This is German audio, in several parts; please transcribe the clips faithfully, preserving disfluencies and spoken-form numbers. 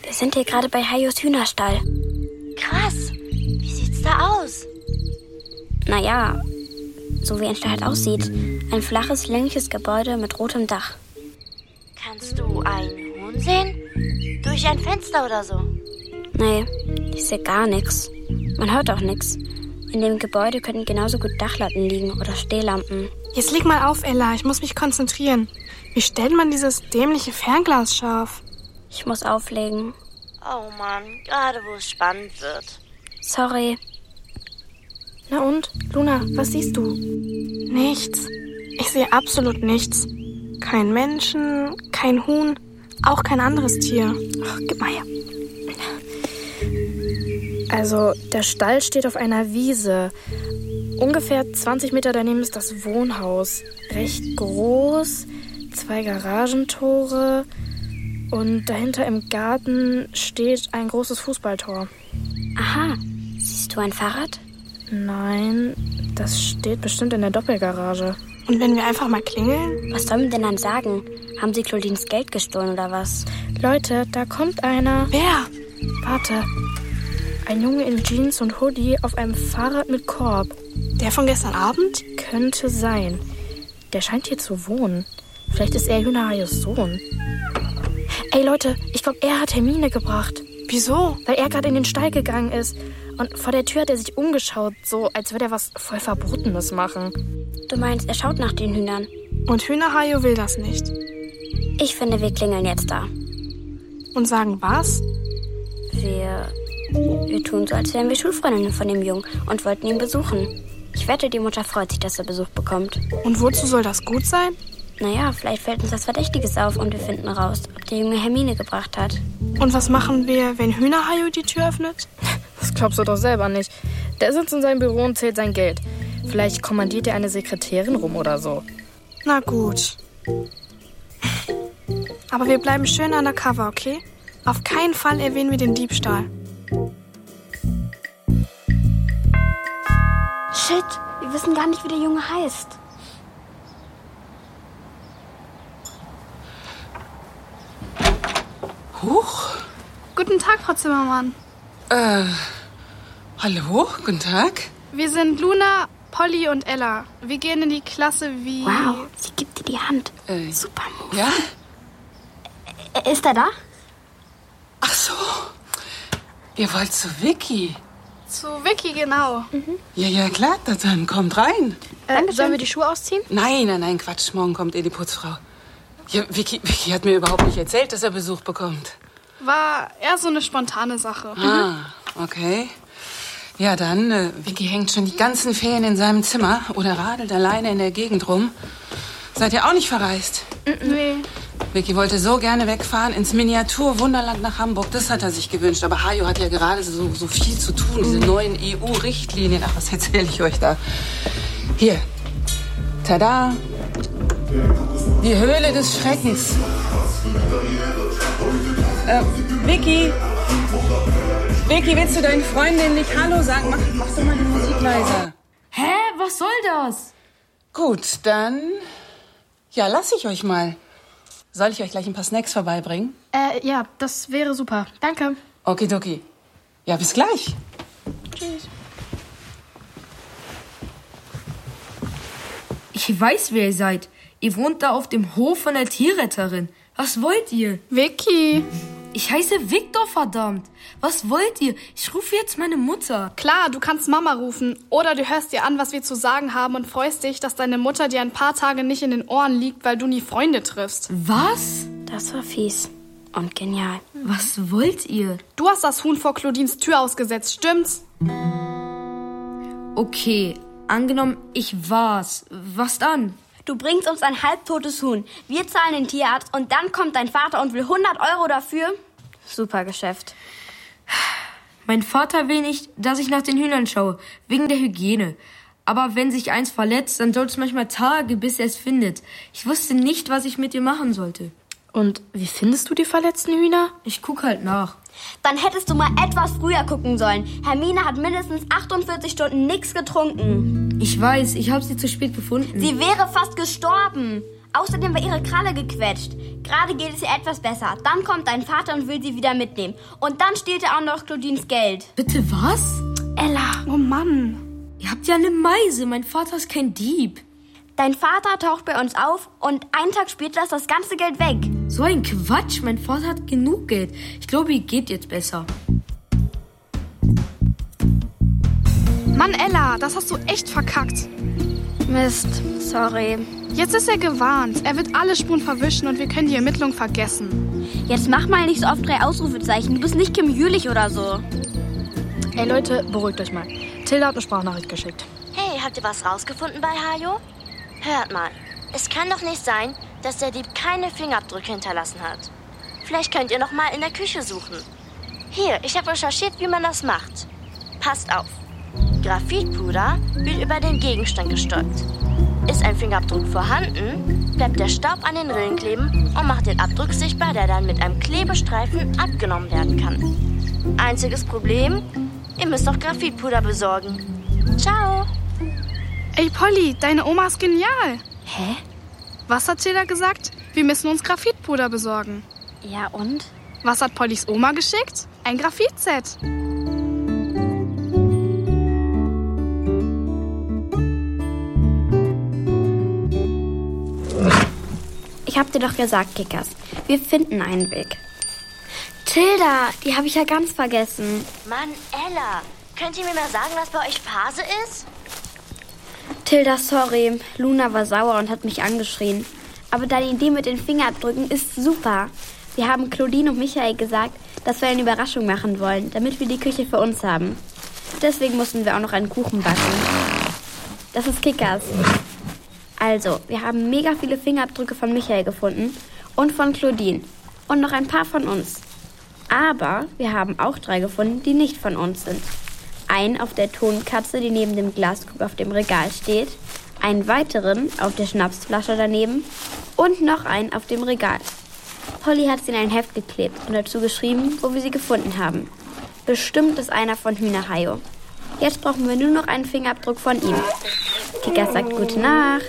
Wir sind hier gerade bei Hayos Hühnerstall. Krass. Wie sieht's da aus? Naja, so wie ein Stall halt aussieht. Ein flaches, längliches Gebäude mit rotem Dach. Kannst du ein Huhn sehen? Durch ein Fenster oder so? Nee, ich sehe gar nichts. Man hört auch nichts. In dem Gebäude könnten genauso gut Dachlatten liegen oder Stehlampen. Jetzt leg mal auf, Ella. Ich muss mich konzentrieren. Wie stellt man dieses dämliche Fernglas scharf? Ich muss auflegen. Oh Mann, gerade wo es spannend wird. Sorry. Na und? Luna, was siehst du? Nichts. Ich sehe absolut nichts. Kein Menschen, kein Huhn, auch kein anderes Tier. Ach, gib mal her. Also, der Stall steht auf einer Wiese. Ungefähr zwanzig Meter daneben ist das Wohnhaus. Recht groß, zwei Garagentore und dahinter im Garten steht ein großes Fußballtor. Aha, siehst du ein Fahrrad? Nein, das steht bestimmt in der Doppelgarage. Und wenn wir einfach mal klingeln? Was sollen wir denn dann sagen? Haben sie Claudines Geld gestohlen oder was? Leute, da kommt einer. Wer? Warte. Ein Junge in Jeans und Hoodie auf einem Fahrrad mit Korb. Der von gestern Abend? Könnte sein. Der scheint hier zu wohnen. Vielleicht ist er Hühnerhayos Sohn. Ey Leute, ich glaube, er hat Hermine gebracht. Wieso? Weil er gerade in den Stall gegangen ist. Und vor der Tür hat er sich umgeschaut, so als würde er was voll Verbotenes machen. Du meinst, er schaut nach den Hühnern? Und Hühnerhayo will das nicht. Ich finde, wir klingeln jetzt da. Und sagen was? Wir... Wir tun so, als wären wir Schulfreundinnen von dem Jungen und wollten ihn besuchen. Ich wette, die Mutter freut sich, dass er Besuch bekommt. Und wozu soll das gut sein? Naja, vielleicht fällt uns was Verdächtiges auf und wir finden raus, ob der Junge Hermine gebracht hat. Und was machen wir, wenn Hühnerhayo die Tür öffnet? Das glaubst du doch selber nicht. Der sitzt in seinem Büro und zählt sein Geld. Vielleicht kommandiert er eine Sekretärin rum oder so. Na gut. Aber wir bleiben schön undercover, okay? Auf keinen Fall erwähnen wir den Diebstahl. Shit, wir wissen gar nicht, wie der Junge heißt. Huch. Guten Tag, Frau Zimmermann. Äh, hallo, guten Tag. Wir sind Luna, Polly und Ella. Wir gehen in die Klasse wie... Wow, sie gibt dir die Hand. Äh, Super Move. Ja? Ä- Ist er da? Ach so. Ihr wollt zu Vicky. Zu Vicky, genau. Mhm. Ja, ja, klar, dann kommt rein. Äh, sollen wir die Schuhe ausziehen? Nein, nein, nein, Quatsch. Morgen kommt eh die Putzfrau. Ja, Vicky, Vicky hat mir überhaupt nicht erzählt, dass er Besuch bekommt. War eher so eine spontane Sache. Ah, okay. Ja, dann, äh, Vicky hängt schon die ganzen Ferien in seinem Zimmer oder radelt alleine in der Gegend rum. Seid ihr auch nicht verreist? Nee. Vicky wollte so gerne wegfahren ins Miniatur-Wunderland nach Hamburg. Das hat er sich gewünscht. Aber Hajo hat ja gerade so, so viel zu tun. Diese neuen E U-Richtlinien. Ach, was erzähle ich euch da? Hier. Tada. Die Höhle des Schreckens. Äh, Vicky. Vicky, willst du deinen Freundinnen nicht Hallo sagen? Mach, mach doch mal die Musik leiser. Hä? Was soll das? Gut, dann... Ja, lass ich euch mal. Soll ich euch gleich ein paar Snacks vorbeibringen? Äh, ja, das wäre super. Danke. Okidoki. Ja, bis gleich. Tschüss. Ich weiß, wer ihr seid. Ihr wohnt da auf dem Hof von der Tierretterin. Was wollt ihr? Vicky. Ich heiße Victor, verdammt. Was wollt ihr? Ich rufe jetzt meine Mutter. Klar, du kannst Mama rufen. Oder du hörst dir an, was wir zu sagen haben und freust dich, dass deine Mutter dir ein paar Tage nicht in den Ohren liegt, weil du nie Freunde triffst. Was? Das war fies. Und genial. Was wollt ihr? Du hast das Huhn vor Claudines Tür ausgesetzt, stimmt's? Okay, angenommen, ich war's. Was dann? Du bringst uns ein halbtotes Huhn. Wir zahlen den Tierarzt und dann kommt dein Vater und will hundert Euro dafür? Super Geschäft. Mein Vater will nicht, dass ich nach den Hühnern schaue, wegen der Hygiene. Aber wenn sich eins verletzt, dann dauert es manchmal Tage, bis er es findet. Ich wusste nicht, was ich mit ihr machen sollte. Und wie findest du die verletzten Hühner? Ich guck halt nach. Dann hättest du mal etwas früher gucken sollen. Hermine hat mindestens achtundvierzig Stunden nichts getrunken. Ich weiß, ich habe sie zu spät gefunden. Sie wäre fast gestorben. Außerdem war ihre Kralle gequetscht. Gerade geht es ihr etwas besser. Dann kommt dein Vater und will sie wieder mitnehmen. Und dann stiehlt er auch noch Claudines Geld. Bitte was? Ella. Oh Mann. Ihr habt ja eine Meise. Mein Vater ist kein Dieb. Dein Vater taucht bei uns auf und einen Tag später ist das ganze Geld weg. So ein Quatsch. Mein Vater hat genug Geld. Ich glaube, ihr geht jetzt besser. Mann, Ella, das hast du echt verkackt. Mist, sorry. Jetzt ist er gewarnt. Er wird alle Spuren verwischen und wir können die Ermittlung vergessen. Jetzt mach mal nicht so oft drei Ausrufezeichen. Du bist nicht Kim Jülich oder so. Ey Leute, beruhigt euch mal. Tilda hat eine Sprachnachricht geschickt. Hey, habt ihr was rausgefunden bei Hajo? Hört mal, es kann doch nicht sein, dass der Dieb keine Fingerabdrücke hinterlassen hat. Vielleicht könnt ihr noch mal in der Küche suchen. Hier, ich habe recherchiert, wie man das macht. Passt auf. Graphitpuder wird über den Gegenstand gestäubt. Ist ein Fingerabdruck vorhanden, bleibt der Staub an den Rillen kleben und macht den Abdruck sichtbar, der dann mit einem Klebestreifen abgenommen werden kann. Einziges Problem, ihr müsst doch Graphitpuder besorgen. Ciao! Ey Polly, deine Oma ist genial. Hä? Was hat Tilda gesagt? Wir müssen uns Graphitpuder besorgen. Ja und? Was hat Pollys Oma geschickt? Ein Graphitset. Ich hab dir doch gesagt, Kickers, wir finden einen Weg. Tilda, die habe ich ja ganz vergessen. Mann, Ella, könnt ihr mir mal sagen, was bei euch Phase ist? Tilda, sorry. Luna war sauer und hat mich angeschrien. Aber deine Idee mit den Fingerabdrücken ist super. Wir haben Claudine und Michael gesagt, dass wir eine Überraschung machen wollen, damit wir die Küche für uns haben. Deswegen mussten wir auch noch einen Kuchen backen. Das ist Kickers. Also, wir haben mega viele Fingerabdrücke von Michael gefunden und von Claudine und noch ein paar von uns. Aber wir haben auch drei gefunden, die nicht von uns sind. Einen auf der Tonkatze, die neben dem Glaskrug auf dem Regal steht, einen weiteren auf der Schnapsflasche daneben und noch einen auf dem Regal. Polly hat sie in ein Heft geklebt und dazu geschrieben, wo wir sie gefunden haben. Bestimmt ist einer von Hühnerhajo. Jetzt brauchen wir nur noch einen Fingerabdruck von ihm. Kickers sagt gute Nacht.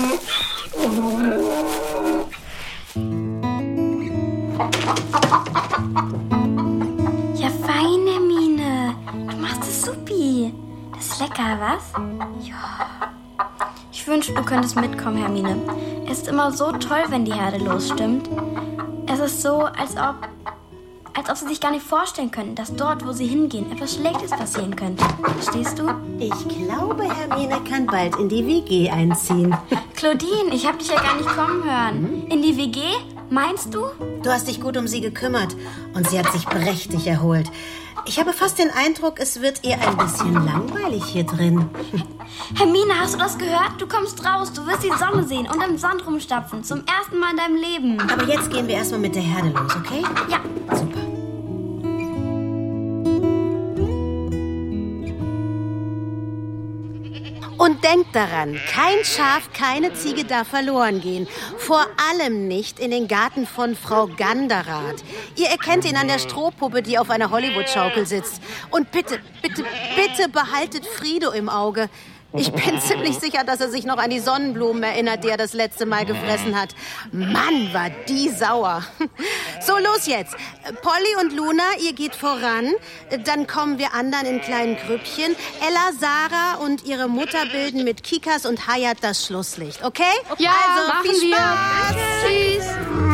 Ja, fein, Hermine. Du machst es supi. Das ist lecker, was? Ja. Ich wünschte, du könntest mitkommen, Hermine. Es ist immer so toll, wenn die Herde losstimmt. Es ist so, als ob... Als ob sie sich gar nicht vorstellen können, dass dort, wo sie hingehen, etwas Schlechtes passieren könnte. Verstehst du? Ich glaube, Hermine kann bald in die W G einziehen. Claudine, ich hab dich ja gar nicht kommen hören. In die W G? Meinst du? Du hast dich gut um sie gekümmert und sie hat sich prächtig erholt. Ich habe fast den Eindruck, es wird ihr ein bisschen langweilig hier drin. Hermine, hast du das gehört? Du kommst raus, du wirst die Sonne sehen und im Sand rumstapfen. Zum ersten Mal in deinem Leben. Aber jetzt gehen wir erstmal mit der Herde los, okay? Ja. Super. Und denkt daran, kein Schaf, keine Ziege darf verloren gehen. Vor allem nicht in den Garten von Frau Ganderath. Ihr erkennt ihn an der Strohpuppe, die auf einer Hollywood-Schaukel sitzt. Und bitte, bitte, bitte behaltet Frido im Auge. Ich bin ziemlich sicher, dass er sich noch an die Sonnenblumen erinnert, die er das letzte Mal gefressen hat. Mann, war die sauer. So, los jetzt. Polly und Luna, ihr geht voran. Dann kommen wir anderen in kleinen Grüppchen. Ella, Sarah und ihre Mutter bilden mit Kikas und Hayat das Schlusslicht, okay? Ja, also, machen viel wir. Spaß. Tschüss.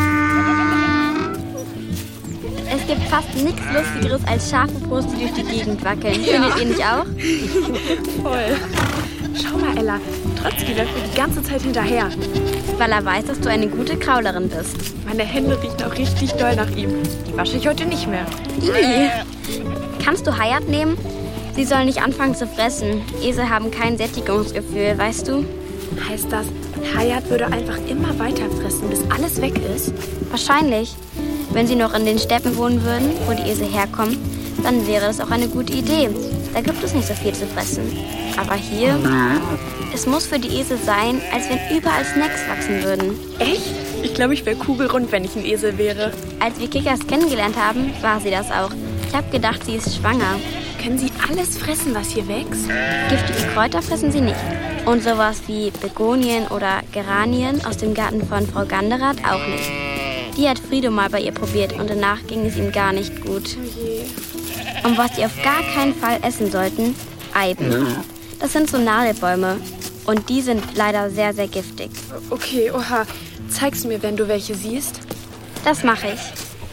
Es gibt fast nichts Lustigeres als scharfe Brust, die durch die Gegend wackeln. Ja. Findet ihr nicht auch? Voll. Schau mal, Ella. Trotzki läuft mir die ganze Zeit hinterher. Weil er weiß, dass du eine gute Kraulerin bist. Meine Hände riechen auch richtig doll nach ihm. Die wasche ich heute nicht mehr. Ii. Kannst du Hayat nehmen? Sie soll nicht anfangen zu fressen. Esel haben kein Sättigungsgefühl, weißt du? Heißt das, Hayat würde einfach immer weiter fressen, bis alles weg ist? Wahrscheinlich. Wenn sie noch in den Steppen wohnen würden, wo die Esel herkommen, dann wäre das auch eine gute Idee. Da gibt es nicht so viel zu fressen. Aber hier, es muss für die Esel sein, als wenn überall Snacks wachsen würden. Echt? Ich glaube, ich wäre kugelrund, wenn ich ein Esel wäre. Als wir Kickers kennengelernt haben, war sie das auch. Ich habe gedacht, sie ist schwanger. Können sie alles fressen, was hier wächst? Giftige Kräuter fressen sie nicht. Und sowas wie Begonien oder Geranien aus dem Garten von Frau Ganderath auch nicht. Die hat Frido mal bei ihr probiert und danach ging es ihm gar nicht gut. Und was sie auf gar keinen Fall essen sollten, Eiben. Das sind so Nadelbäume und die sind leider sehr, sehr giftig. Okay, oha. Zeig's mir, wenn du welche siehst. Das mache ich.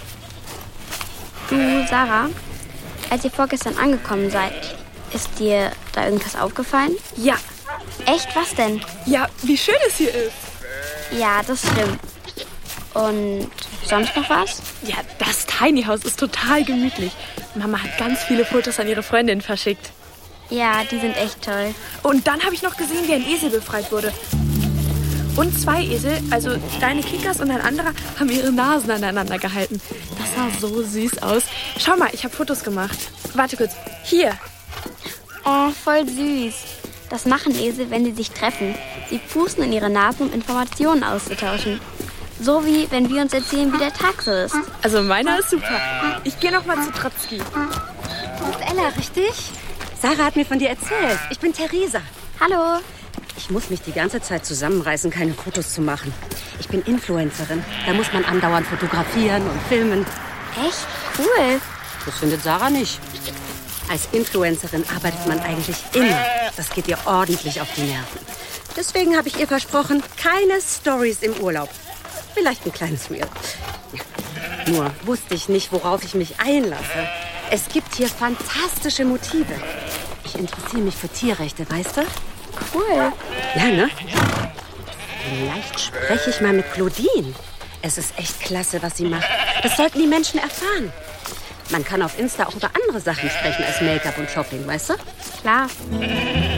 Du, Sarah, als ihr vorgestern angekommen seid, ist dir da irgendwas aufgefallen? Ja. Echt, was denn? Ja, wie schön es hier ist. Ja, das stimmt. Und sonst noch was? Ja, das Tiny House ist total gemütlich. Mama hat ganz viele Fotos an ihre Freundin verschickt. Ja, die sind echt toll. Und dann habe ich noch gesehen, wie ein Esel befreit wurde. Und zwei Esel, also deine Kickers und ein anderer, haben ihre Nasen aneinander gehalten. Das sah so süß aus. Schau mal, ich habe Fotos gemacht. Warte kurz. Hier. Oh, voll süß. Das machen Esel, wenn sie sich treffen. Sie pusten in ihre Nasen, um Informationen auszutauschen. So wie, wenn wir uns erzählen, wie der Tag so ist. Also meiner ist super. Ich gehe noch mal zu Trotzki. Du bist Ella, richtig? Sarah hat mir von dir erzählt. Ich bin Theresa. Hallo. Ich muss mich die ganze Zeit zusammenreißen, keine Fotos zu machen. Ich bin Influencerin. Da muss man andauernd fotografieren und filmen. Echt? Cool. Das findet Sarah nicht. Als Influencerin arbeitet man eigentlich immer. Das geht ihr ordentlich auf die Nerven. Deswegen habe ich ihr versprochen, keine Stories im Urlaub. Vielleicht ein kleines Reel. Nur wusste ich nicht, worauf ich mich einlasse. Es gibt hier fantastische Motive. Ich interessiere mich für Tierrechte, weißt du? Cool. Ja, ne? Vielleicht spreche ich mal mit Claudine. Es ist echt klasse, was sie macht. Das sollten die Menschen erfahren. Man kann auf Insta auch über andere Sachen sprechen als Make-up und Shopping, weißt du? Klar.